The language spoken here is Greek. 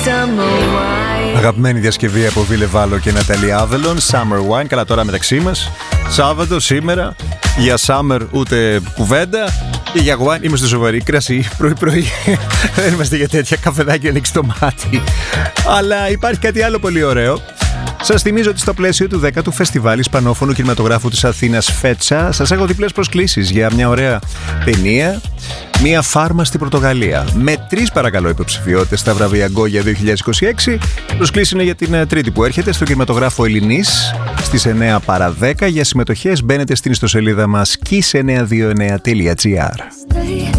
Αγαπημένη διασκευή από Βίλε Βάλο και Ναταλή Άβελον, Summer Wine. Καλά, τώρα μεταξύ μας, Σάββατο σήμερα, για Summer ούτε κουβέντα. Και για Wine είμαστε σοβαροί. Κρασί, πρωί-πρωί. Δεν είμαστε για τέτοια, καφεδάκι ανοίξει το μάτι. Αλλά υπάρχει κάτι άλλο πολύ ωραίο. Σας θυμίζω ότι στο πλαίσιο του 10ου Φεστιβάλ Ισπανόφωνου Κινηματογράφου της Αθήνας Φέτσα, σας έχω διπλές προσκλήσεις για μια ωραία ταινία, μια φάρμα στην Πορτογαλία. Με 3 παρακαλώ υποψηφιότητες στα βραβεία Γκόγια 2026. Προσκλήσεις είναι για την Τρίτη που έρχεται στο κινηματογράφο Ελληνής στις 9 παρά 10. Για συμμετοχές μπαίνετε στην ιστοσελίδα μας kiss929.gr.